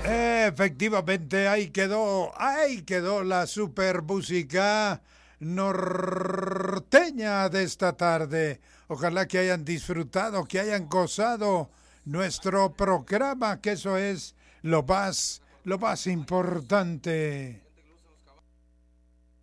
Efectivamente, ahí quedó la super música norteña de esta tarde. Ojalá que hayan disfrutado, que hayan gozado nuestro programa, que eso es lo más importante.